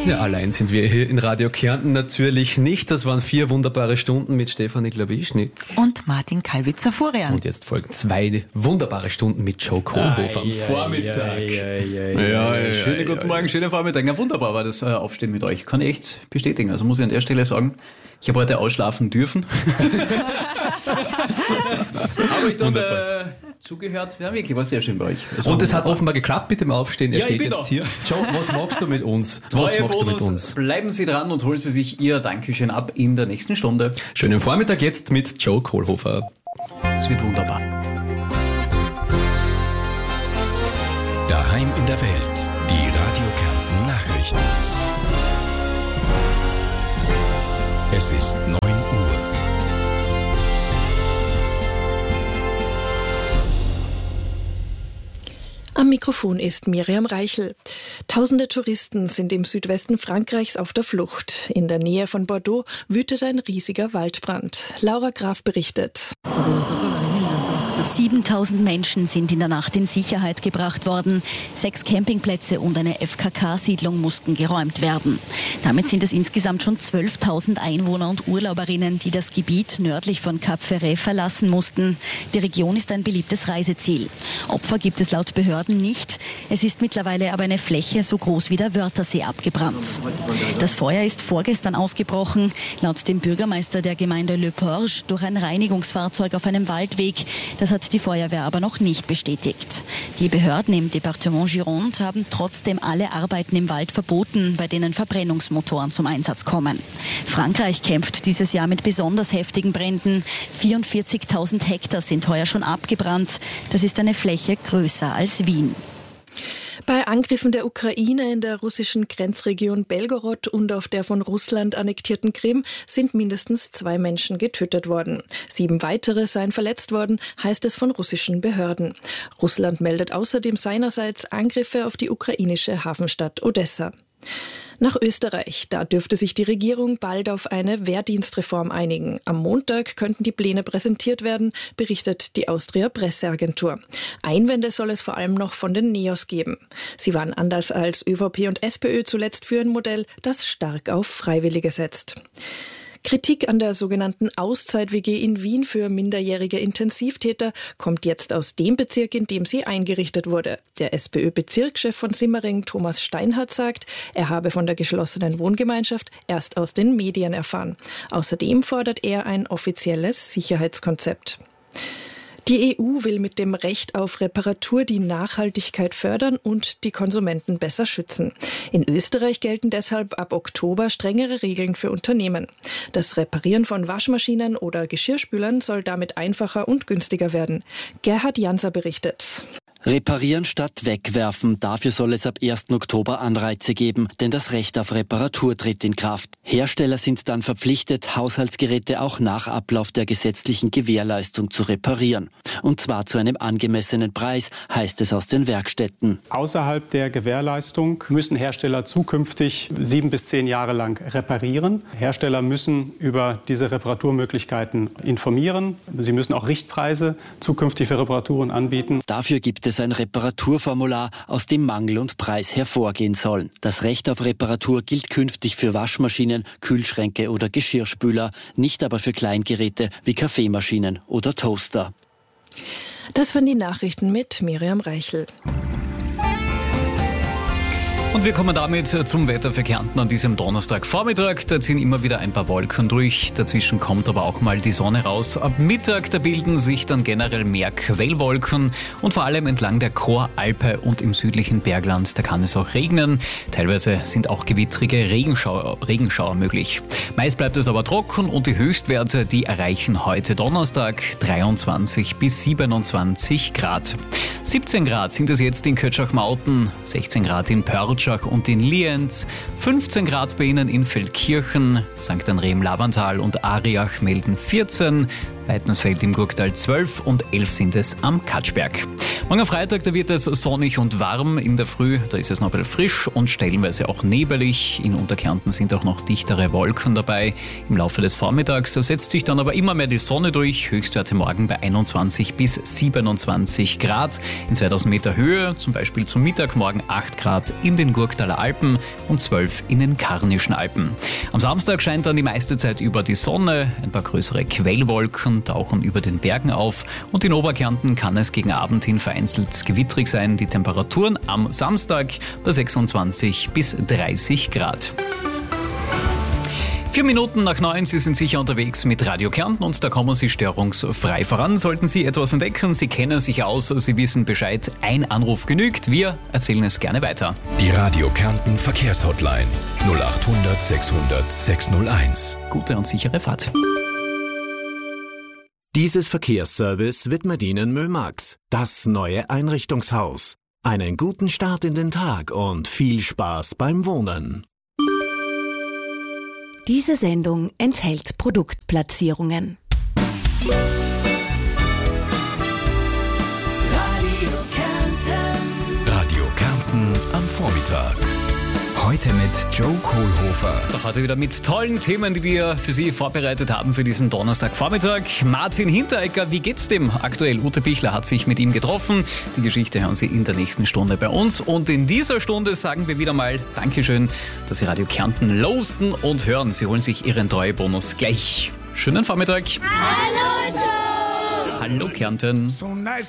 Ja, allein sind wir hier in Radio Kärnten natürlich nicht. Das waren 4 wunderbare Stunden mit Stefanie Glawischnik. Und Martin Kalwitzer-Furian. Und jetzt folgen 2 wunderbare Stunden mit Joe Kohlhofer am Vormittag. Schönen guten Morgen, schönen Vormittag. Ja, wunderbar war das Aufstehen mit euch. Kann ich echt bestätigen. Also muss ich an der Stelle sagen, ich habe heute ausschlafen dürfen. Aber ich habe zugehört. Ja, wirklich, war sehr schön bei euch. Und es hat offenbar geklappt mit dem Aufstehen. Er steht jetzt hier. Joe, was machst du mit uns? Bleiben Sie dran und holen Sie sich Ihr Dankeschön ab in der nächsten Stunde. Schönen Vormittag jetzt mit Joe Kohlhofer. Es wird wunderbar. Daheim in der Welt. Die Radio Kärnten Nachrichten. Es ist 9 Uhr. Am Mikrofon ist Miriam Reichel. Tausende Touristen sind im Südwesten Frankreichs auf der Flucht. In der Nähe von Bordeaux wütet ein riesiger Waldbrand. Laura Graf berichtet. 7.000 Menschen sind in der Nacht in Sicherheit gebracht worden. 6 Campingplätze und eine FKK-Siedlung mussten geräumt werden. Damit sind es insgesamt schon 12.000 Einwohner und Urlauberinnen, die das Gebiet nördlich von Cap Ferret verlassen mussten. Die Region ist ein beliebtes Reiseziel. Opfer gibt es laut Behörden nicht. Es ist mittlerweile aber eine Fläche so groß wie der Wörthersee abgebrannt. Das Feuer ist vorgestern ausgebrochen. Laut dem Bürgermeister der Gemeinde Le Porge durch ein Reinigungsfahrzeug auf einem Waldweg. Das hat die Feuerwehr aber noch nicht bestätigt. Die Behörden im Departement Gironde haben trotzdem alle Arbeiten im Wald verboten, bei denen Verbrennungsmotoren zum Einsatz kommen. Frankreich kämpft dieses Jahr mit besonders heftigen Bränden. 44.000 Hektar sind heuer schon abgebrannt. Das ist eine Fläche größer als Wien. Bei Angriffen der Ukraine in der russischen Grenzregion Belgorod und auf der von Russland annektierten Krim sind mindestens 2 Menschen getötet worden. 7 weitere seien verletzt worden, heißt es von russischen Behörden. Russland meldet außerdem seinerseits Angriffe auf die ukrainische Hafenstadt Odessa. Nach Österreich, da dürfte sich die Regierung bald auf eine Wehrdienstreform einigen. Am Montag könnten die Pläne präsentiert werden, berichtet die Austria Presseagentur. Einwände soll es vor allem noch von den NEOS geben. Sie waren anders als ÖVP und SPÖ zuletzt für ein Modell, das stark auf Freiwillige setzt. Kritik an der sogenannten Auszeit-WG in Wien für minderjährige Intensivtäter kommt jetzt aus dem Bezirk, in dem sie eingerichtet wurde. Der SPÖ-Bezirkschef von Simmering, Thomas Steinhardt, sagt, er habe von der geschlossenen Wohngemeinschaft erst aus den Medien erfahren. Außerdem fordert er ein offizielles Sicherheitskonzept. Die EU will mit dem Recht auf Reparatur die Nachhaltigkeit fördern und die Konsumenten besser schützen. In Österreich gelten deshalb ab Oktober strengere Regeln für Unternehmen. Das Reparieren von Waschmaschinen oder Geschirrspülern soll damit einfacher und günstiger werden. Gerhard Janser berichtet. Reparieren statt wegwerfen, dafür soll es ab 1. Oktober Anreize geben, denn das Recht auf Reparatur tritt in Kraft. Hersteller sind dann verpflichtet, Haushaltsgeräte auch nach Ablauf der gesetzlichen Gewährleistung zu reparieren. Und zwar zu einem angemessenen Preis, heißt es aus den Werkstätten. Außerhalb der Gewährleistung müssen Hersteller zukünftig 7 bis 10 Jahre lang reparieren. Hersteller müssen über diese Reparaturmöglichkeiten informieren. Sie müssen auch Richtpreise zukünftig für Reparaturen anbieten. Dafür gibt es ein Reparaturformular, aus dem Mangel und Preis hervorgehen sollen. Das Recht auf Reparatur gilt künftig für Waschmaschinen, Kühlschränke oder Geschirrspüler, nicht aber für Kleingeräte wie Kaffeemaschinen oder Toaster. Das waren die Nachrichten mit Miriam Reichel. Und wir kommen damit zum Wetter für Kärnten an diesem Donnerstagvormittag. Da ziehen immer wieder ein paar Wolken durch. Dazwischen kommt aber auch mal die Sonne raus. Ab Mittag, da bilden sich dann generell mehr Quellwolken. Und vor allem entlang der Choralpe und im südlichen Bergland, da kann es auch regnen. Teilweise sind auch gewittrige Regenschauer möglich. Meist bleibt es aber trocken und die Höchstwerte, die erreichen heute Donnerstag 23 bis 27 Grad. 17 Grad sind es jetzt in Kötschach-Mauten, 16 Grad in Pörtsch und in Lienz, 15 Grad bei Ihnen in Feldkirchen, St. Anrem, Lavantal und Ariach melden 14, Weidensfeld im Gurktal 12 und 11 sind es am Katschberg. Morgen am Freitag, da wird es sonnig und warm. In der Früh, da ist es noch ein bisschen frisch und stellenweise auch nebelig. In Unterkärnten sind auch noch dichtere Wolken dabei. Im Laufe des Vormittags setzt sich dann aber immer mehr die Sonne durch. Höchstwerte morgen bei 21 bis 27 Grad. In 2000 Meter Höhe, zum Beispiel zum Mittag morgen 8 Grad in den Gurktaler Alpen und 12 in den Karnischen Alpen. Am Samstag scheint dann die meiste Zeit über die Sonne. Ein paar größere Quellwolken tauchen über den Bergen auf. Und in Oberkärnten kann es gegen Abend hin vereinzelt gewittrig sein. Die Temperaturen am Samstag bei 26 bis 30 Grad. 4 Minuten nach 9, Sie sind sicher unterwegs mit Radio Kärnten und da kommen Sie störungsfrei voran. Sollten Sie etwas entdecken, Sie kennen sich aus, Sie wissen Bescheid, ein Anruf genügt. Wir erzählen es gerne weiter. Die Radio Kärnten Verkehrshotline 0800 600 601. Gute und sichere Fahrt. Dieses Verkehrsservice widmet Ihnen Mömax, das neue Einrichtungshaus. Einen guten Start in den Tag und viel Spaß beim Wohnen. Diese Sendung enthält Produktplatzierungen. Radio Kärnten am Vormittag. Heute mit Joe Kohlhofer. Doch heute wieder mit tollen Themen, die wir für Sie vorbereitet haben für diesen Donnerstagvormittag. Martin Hinteregger, wie geht's dem aktuell? Ute Bichler hat sich mit ihm getroffen. Die Geschichte hören Sie in der nächsten Stunde bei uns. Und in dieser Stunde sagen wir wieder mal Dankeschön, dass Sie Radio Kärnten losen und hören. Sie holen sich Ihren Treuebonus gleich. Schönen Vormittag. Hallo Joe! Hallo Kärnten. So nice.